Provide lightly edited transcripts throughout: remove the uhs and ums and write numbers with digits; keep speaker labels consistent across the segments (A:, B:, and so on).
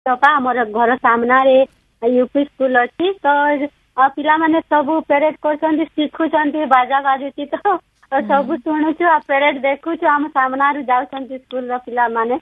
A: आमर घर सामने यूपी स्कूल अच्छी तो पिला माने सब पेरेड कर शिखुंट बाजा बाजुची तो सब शुणुचु आ पेरेड देखुचु आम सामने जाऊँ स्कूल पिला माने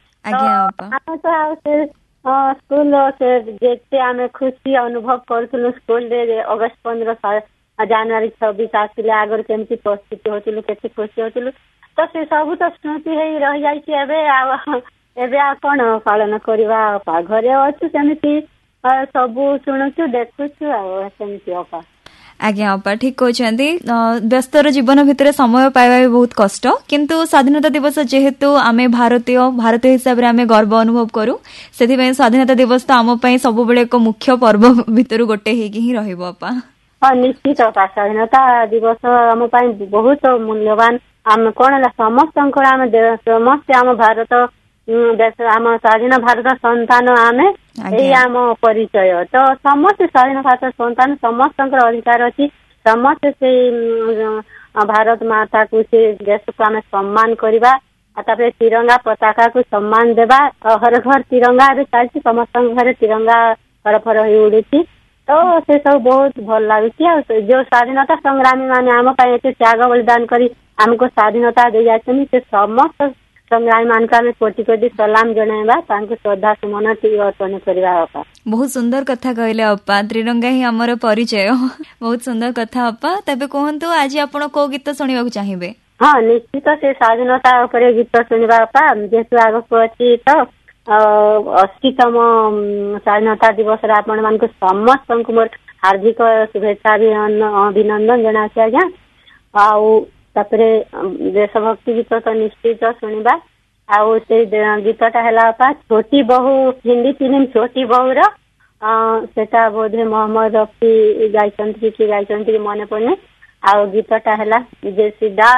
A: स्कूल से जेते आम खुशी अनुभव करूँ स्कूल रे अगस्त 15 जनवरी 26 आसले आगर केमती प्रस्तुति होतलु केते खुशी होतलु तो से सब तो स्मृति रही जाइए कौन पालन करवा घरे अच्छु सेमती सब शुणुचु देखुचु आमती अपा
B: आज्ञा अपा ठीक कहते व्यस्तर जीवन भितर समय पाइबा भी बहुत कष्ट किंतु स्वाधीनता दिवस जेहेतु आमे भारतीय हिसाब रे आमे गर्व अनुभव करू से स्वाधीनता दिवस तो आम सब बेले एक मुख्य पर्व भितर गोटे ही रहिबो अपा।
A: हाँ निश्चित स्वाधीनता दिवस आम बहुत मूल्यवान आम कौन समस्त समस्त आम भारत देश आम स्वाधीन भारत संतान आमे यही आम परिचय तो समस्त स्वाधीन भारत संतान समस्त अधिकार अच्छी समस्त से भारत माता को से देश को आम सम्मान करवा तिरंगा पताका को सम्मान देवा हर घर तिरंगा चलती समस्त घर तिरंगा फरफर हो उड़ुची तो से सब बहुत भल लगुच जो स्वाधीनता संग्रामी माने आम त्याग बलिदान करी आमको स्वाधीनता दे जाते से समस्त संग्रामी मान कोटि कोटि सलाम जनाइबा श्रद्धा सुमन अर्पण करवा।
B: बहुत सुंदर कथा कहले अपा त्रिरंगा ही हमर परिचय बहुत सुंदर कथा अपा तबे कहंतु आज आपण को गीत सुनिबा चाहिबे।
A: हाँ निश्चित से स्वाधीनता उपरे गीत सुनिबा अपा जेतु आगक अछि तो 80तम स्वाधीनता दिवस रे आपण मान को समस्त को मोर हार्दिक शुभेच्छा अभिनंदन जनाछि आज्ञा आउ तापरे देशभक्ति गीत तो निश्चित शुणा आउ से गीतटा है छोटी बहू हिंदी फिल्म छोटी बहू सेटा बोधे मोहम्मद रफी गायचंती मन पड़े आउ गीतटा है जे सीधा